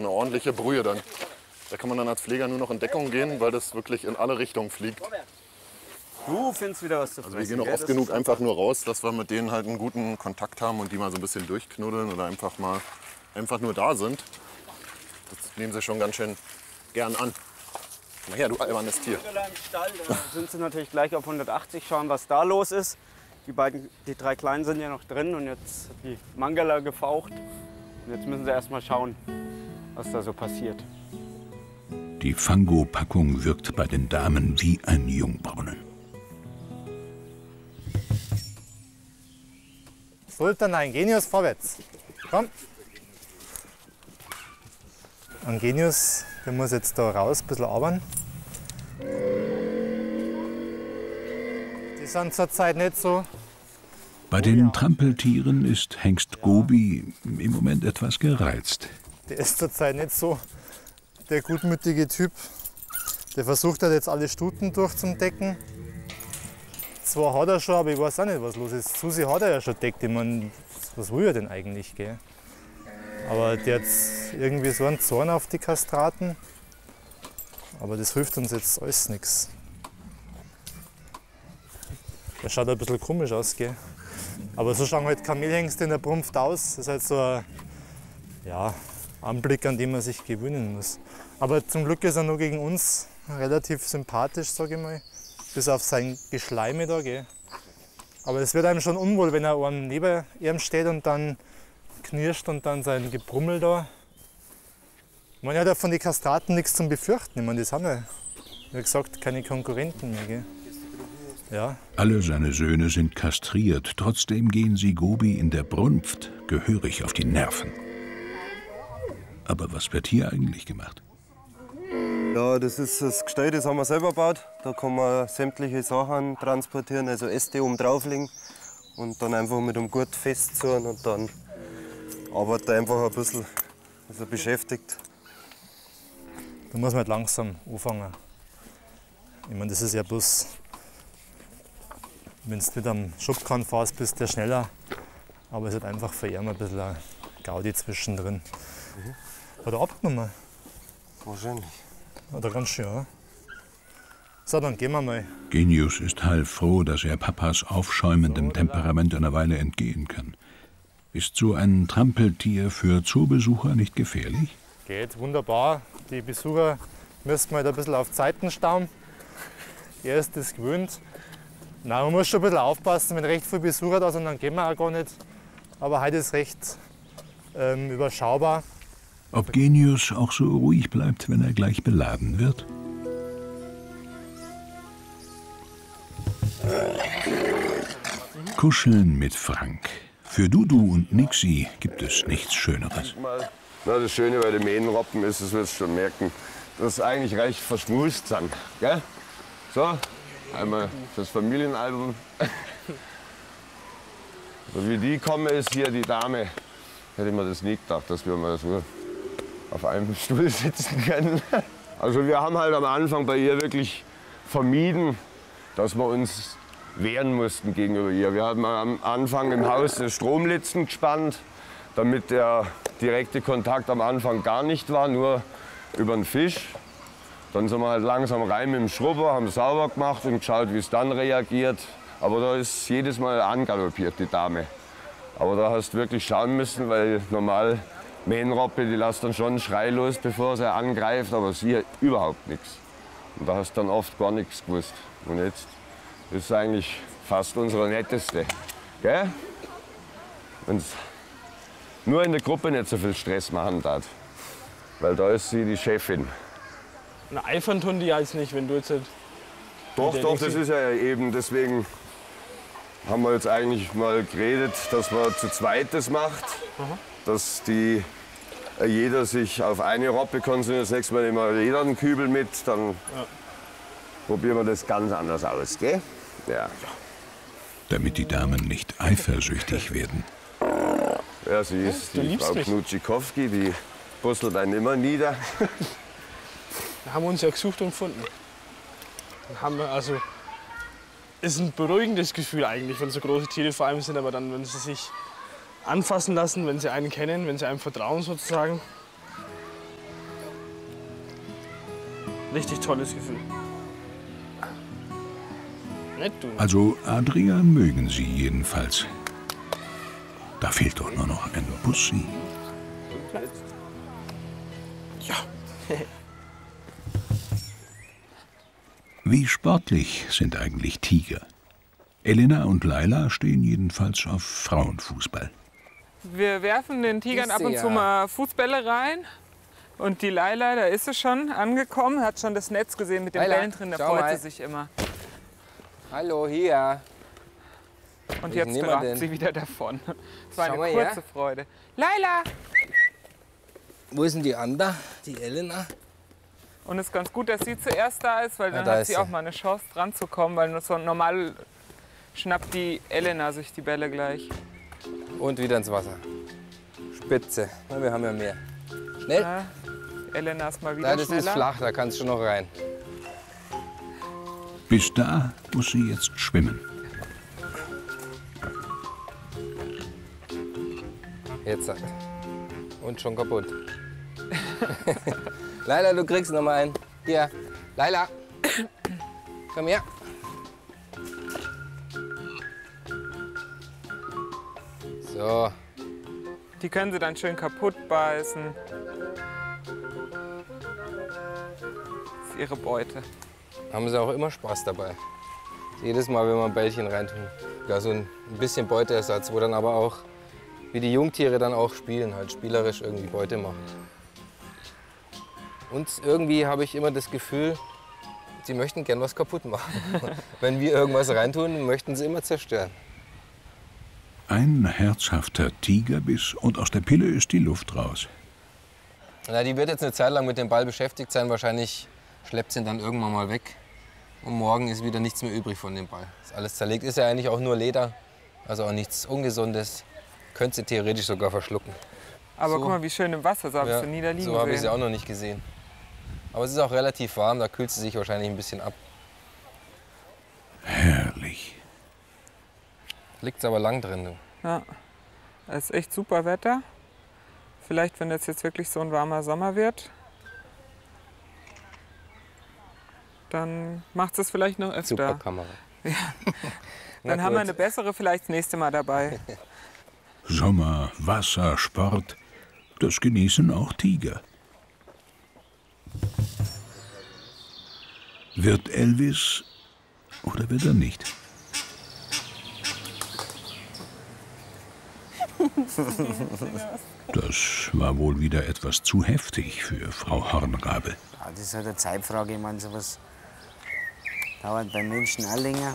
eine ordentliche Brühe dann. Da kann man dann als Pfleger nur noch in Deckung gehen, weil das wirklich in alle Richtungen fliegt. Du findest wieder was zu fressen. Also wir gehen auch oft genug einfach nur raus, dass wir mit denen halt einen guten Kontakt haben und die mal so ein bisschen durchknuddeln oder einfach nur da sind. Das nehmen sie schon ganz schön gern an. Na ja, du albernes Tier. Da sind sie natürlich gleich auf 180, schauen, was da los ist. Die 3 Kleinen sind ja noch drin und jetzt hat die Mangala gefaucht. Und jetzt müssen sie erst mal schauen, was da so passiert. Die Fango-Packung wirkt bei den Damen wie ein Jungbrunnen. Sultan, Angenius, vorwärts. Komm. Angenius, der muss jetzt da raus, ein bisschen arbeiten. Die sind zurzeit nicht so. Bei den Trampeltieren ist Hengst Gobi im Moment etwas gereizt. Der ist zurzeit nicht so der gutmütige Typ. Der versucht halt jetzt alle Stuten durchzudecken. Zwar hat er schon, aber ich weiß auch nicht, was los ist. Susi hat er ja schon deckt. Ich meine, was will er denn eigentlich, gell? Aber der hat irgendwie so einen Zorn auf die Kastraten. Aber das hilft uns jetzt alles nichts. Der schaut ein bisschen komisch aus, gell? Aber so schauen halt Kamelhengste in der Brunft aus. Das ist halt so ein Anblick, an den man sich gewöhnen muss. Aber zum Glück ist er nur gegen uns relativ sympathisch, sage ich mal. Bis auf sein Geschleime da, gell? Aber es wird einem schon unwohl, wenn er einen neben ihm steht und dann knirscht und dann sein Gebrummel da. Man hat ja von den Kastraten nichts zum Befürchten. Ich meine, das haben ja, wie gesagt, keine Konkurrenten mehr, gell? Ja. Alle seine Söhne sind kastriert. Trotzdem gehen sie Gobi in der Brunft gehörig auf die Nerven. Aber was wird hier eigentlich gemacht? Ja, das ist das Gestell, das haben wir selber gebaut. Da kann man sämtliche Sachen transportieren, also Äste oben drauflegen und dann einfach mit einem Gurt festziehen und dann arbeitet er einfach ein bisschen, ist er beschäftigt. Da muss man halt langsam anfangen. Ich meine, das ist ja bloß, wenn du mit einem Schubkarren fährst, bist du schneller. Aber es hat einfach für ihn ein bisschen eine Gaudi zwischendrin. Hat er abgenommen? Wahrscheinlich. Oder ganz schön, ja. So, dann gehen wir mal. Genius ist heilfroh, dass er Papas aufschäumendem Temperament eine Weile entgehen kann. Ist so ein Trampeltier für Zoobesucher nicht gefährlich? Geht wunderbar. Die Besucher müssen halt ein bisschen auf Zeiten stauen. Er ist das gewöhnt. Nein, man muss schon ein bisschen aufpassen, wenn recht viele Besucher da sind, dann gehen wir auch gar nicht. Aber heute ist recht überschaubar. Ob Genius auch so ruhig bleibt, wenn er gleich beladen wird? Kuscheln mit Frank. Für Dudu und Nixi gibt es nichts Schöneres. Na, das Schöne bei den Mähnenrobben ist, das wirst du schon merken, dass sie eigentlich recht verschmust sind. Gell? So, einmal das Familienalbum. So wie die kommen, ist hier die Dame. Hätte ich mir das nie gedacht, dass wir mal so auf einem Stuhl sitzen können. Also wir haben halt am Anfang bei ihr wirklich vermieden, dass wir uns wehren mussten gegenüber ihr. Wir haben am Anfang im Haus eine Stromlitzen gespannt, damit der direkte Kontakt am Anfang gar nicht war, nur über den Fisch. Dann sind wir halt langsam rein mit dem Schrubber, haben sauber gemacht und geschaut, wie es dann reagiert. Aber da ist jedes Mal angaloppiert, die Dame. Aber da hast du wirklich schauen müssen, weil normal Mähnenrobbe, die lässt dann schon einen Schrei los, bevor sie angreift, aber sie überhaupt nichts. Und da hast du dann oft gar nichts gewusst. Und jetzt ist sie eigentlich fast unsere netteste. Gell? Und nur in der Gruppe nicht so viel Stress machen darf. Weil da ist sie die Chefin. Na, eifern tun die jetzt nicht, wenn du jetzt... Doch, das ist ja eben, deswegen haben wir jetzt eigentlich mal geredet, dass man zu zweit das macht. Dass jeder sich auf eine Robbe konzentriert. Das nächste Mal nehmen wir jeder einen Kübel mit, dann probieren wir das ganz anders aus, gell? Ja. Damit die Damen nicht eifersüchtig werden. Ja, sie ist die Frau Knutschikowski, die bustelt einen immer nieder. Da haben wir uns ja gesucht und gefunden. Ist ein beruhigendes Gefühl eigentlich, wenn so große Tiere vor allem sind, aber dann, wenn sie sich anfassen lassen, wenn sie einen kennen, wenn sie einem vertrauen sozusagen, Richtig tolles Gefühl. Nicht du. Also Adrian mögen sie jedenfalls. Da fehlt doch nur noch ein Bussi. Ja. Wie sportlich sind eigentlich Tiger? Elena und Laila stehen jedenfalls auf Frauenfußball. Wir werfen den Tigern ab und zu mal Fußbälle rein. Und die Laila, da ist sie schon angekommen, hat schon das Netz gesehen mit den Laila, Bällen drin, da schau freut mal. sie sich immer. Hallo, hier. Und Welchen jetzt nehmen wir trabt denn? sie wieder davon. Es war Schau eine mal kurze her. Freude. Laila! Wo ist denn die Anda, die Elena? Und es ist ganz gut, dass sie zuerst da ist, weil dann da hat ist sie sie. auch mal eine Chance dran zu kommen, weil nur so normal schnappt die Elena sich die Bälle gleich. Und wieder ins Wasser. Spitze. Na, wir haben ja mehr. Schnell. Ja, Elena ist mal wieder Da, das schneller. ist flach, da kannst du noch rein. Bis da muss sie jetzt schwimmen. Jetzt. Und schon kaputt. Laila, du kriegst noch mal einen. Hier. Laila. Komm her. So. Die können sie dann schön kaputt beißen. Das ist ihre Beute. Haben sie auch immer Spaß dabei. Jedes Mal, wenn wir ein Bällchen reintun. Ja, so ein bisschen Beuteersatz, wo dann aber auch, wie die Jungtiere dann auch spielen, halt spielerisch irgendwie Beute machen. Und irgendwie habe ich immer das Gefühl, sie möchten gern was kaputt machen. Wenn wir irgendwas reintun, möchten sie immer zerstören. Ein herzhafter Tigerbiss und aus der Pille ist die Luft raus. Na, die wird jetzt eine Zeit lang mit dem Ball beschäftigt sein. Wahrscheinlich schleppt sie ihn dann irgendwann mal weg. Und morgen ist wieder nichts mehr übrig von dem Ball. Ist alles zerlegt. Ist ja eigentlich auch nur Leder, also auch nichts Ungesundes. Könnte sie theoretisch sogar verschlucken. Aber So. guck mal, wie schön im Wasser, so habe ich sie nie da liegen so habe ich sie sehen. auch noch nicht gesehen. Aber es ist auch relativ warm, da kühlt sie sich wahrscheinlich ein bisschen ab. Herrlich. Liegt aber lang drin. Du. Ja, es ist echt super Wetter. Vielleicht, wenn das jetzt wirklich so ein warmer Sommer wird, dann macht es vielleicht noch öfter. Super Kamera. Dann haben wir eine bessere vielleicht das nächste Mal dabei. Sommer, Wasser, Sport, das genießen auch Tiger. Wird Elvis oder wird er nicht? Das war wohl wieder etwas zu heftig für Frau Hornrabe. Ja, das ist halt eine Zeitfrage. Ich meine, sowas dauert bei Menschen auch länger.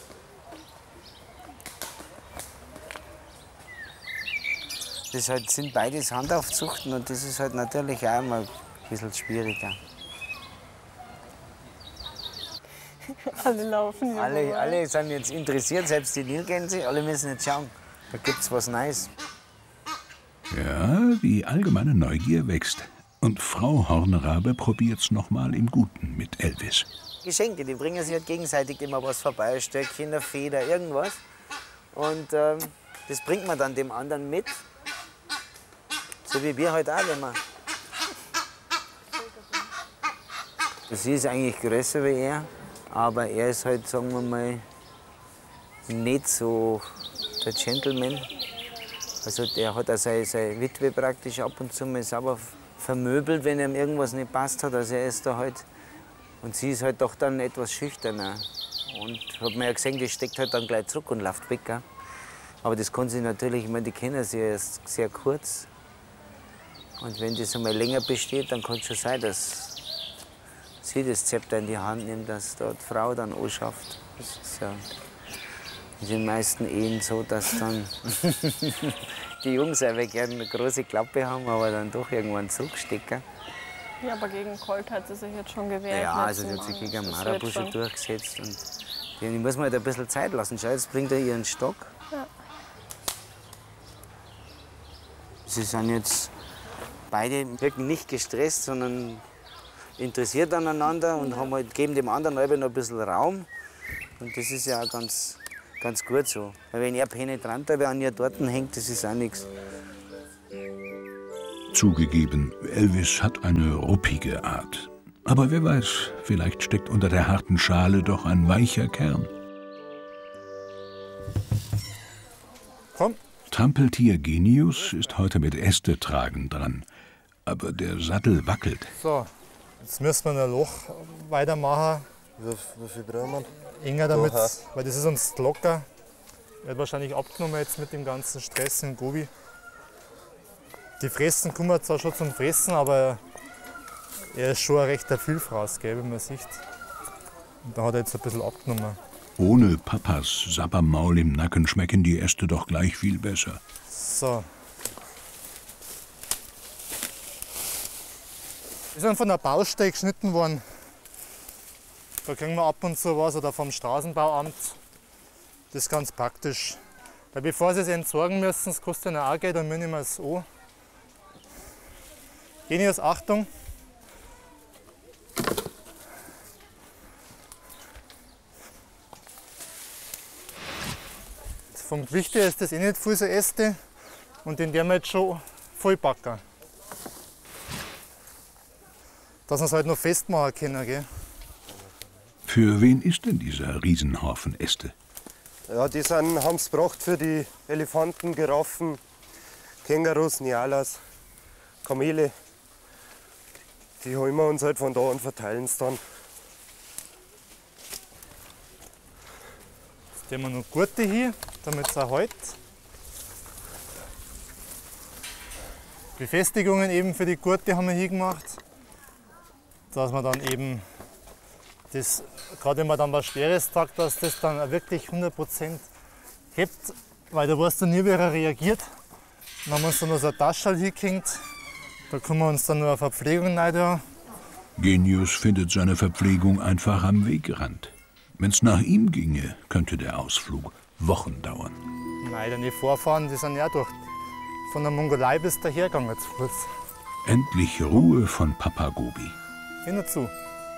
Das halt, sind beides Handaufzuchten und das ist halt natürlich auch immer ein bisschen schwieriger. Alle laufen hier. Alle sind jetzt interessiert, selbst die Nilgänse, alle müssen jetzt schauen. Da gibt's was Neues. Ja, die allgemeine Neugier wächst. Und Frau Hornrabe probiert's nochmal im Guten mit Elvis. Geschenke, die bringen sich halt gegenseitig immer was vorbei, ein Stöckchen, eine Feder, irgendwas. Und das bringt man dann dem anderen mit. So wie wir heute auch, wenn wir. Sie ist eigentlich größer wie er, aber er ist halt, sagen wir mal, nicht so der Gentleman. Also der hat auch seine Witwe praktisch ab und zu mal sauber vermöbelt, wenn ihm irgendwas nicht passt hat. Also er ist da halt. Und sie ist halt doch dann etwas schüchterner. Und hat man ja gesehen, die steckt halt dann gleich zurück und läuft weg. Gell? Aber das kann sie natürlich, ich meine, die kennen sie erst sehr kurz. Und wenn das einmal länger besteht, dann kann es schon sein, dass sie das Zepter in die Hand nimmt, dass da die Frau dann anschafft. Das ist ja in den meisten Ehen so, dass dann die Jungs auch gerne eine große Klappe haben, aber dann doch irgendwann zurückstecken. Ja, aber gegen Colt hat sie sich jetzt schon gewehrt. Ja, also sie hat sich gegen einen Marabusche durchgesetzt. Und die muss man halt ein bisschen Zeit lassen. Schau, jetzt bringt er ihren Stock. Ja. Sie sind jetzt beide wirken nicht gestresst, sondern interessiert aneinander und haben halt, geben dem anderen noch ein bisschen Raum. Und das ist ja auch ganz gut so. Weil wenn er penetranter an ihr dort hängt, das ist auch nichts. Zugegeben, Elvis hat eine ruppige Art. Aber wer weiß, vielleicht steckt unter der harten Schale doch ein weicher Kern. Komm. Trampeltier Genius ist heute mit Äste tragen dran. Aber der Sattel wackelt. So, jetzt müssen wir ein Loch weitermachen. Wie viel brauchen wir? Enger damit, weil das ist uns locker. Er wird wahrscheinlich abgenommen jetzt mit dem ganzen Stress im Gobi. Die Fressen kommen zwar schon zum Fressen, aber er ist schon ein rechter Vielfraß, gell, wie man sieht. Und da hat er jetzt ein bisschen abgenommen. Ohne Papas Sabbermaul im Nacken schmecken die Äste doch gleich viel besser. So. Die sind von der Baustelle geschnitten worden. Da kriegen wir ab und zu was, oder vom Straßenbauamt. Das ist ganz praktisch. Weil bevor sie es entsorgen müssen, das kostet ja auch Geld, dann nehmen wir es an. Genius, Achtung! Vom Gewicht her ist das eh nicht viel so Äste und den werden wir jetzt schon vollpacken. Dass wir es halt noch festmachen können. Gell? Für wen ist denn dieser Riesenhaufen Äste? Ja, die haben es gebracht für die Elefanten, Giraffen, Kängurus, Nialas, Kamele. Die holen wir uns halt von da und verteilen es dann. Jetzt nehmen wir noch Gurte hier, damit es auch hält. Befestigungen eben für die Gurte haben wir hier gemacht, dass man dann eben das, gerade wenn man dann was Schweres tragt, dass das dann wirklich 100% hebt, weil da weißt du nie, wie er reagiert. Dann haben wir uns dann noch so eine Tasche hingehängt, da können wir uns dann noch eine Verpflegung rein tun. Genius findet seine Verpflegung einfach am Wegrand. Wenn's nach ihm ginge, könnte der Ausflug Wochen dauern. Nein, deine Vorfahren, die sind ja durch von der Mongolei bis daher gegangen zu Fuß. Endlich Ruhe von Papa Gobi. Geh nur zu.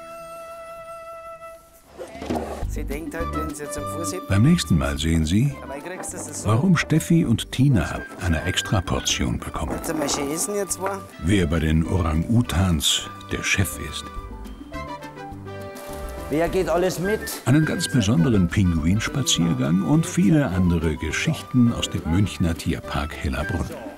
Sie denkt halt, wenn sie jetzt am Fuß hebt. Beim nächsten Mal sehen Sie, Aber kriegst du das so. warum Steffi und Tina eine Extraportion bekommen. Jetzt einmal schön essen, ihr zwei. Wer bei den Orang-Utans der Chef ist. Wer geht alles mit? Einen ganz besonderen Pinguinspaziergang und viele andere Geschichten aus dem Münchner Tierpark Hellerbrunn.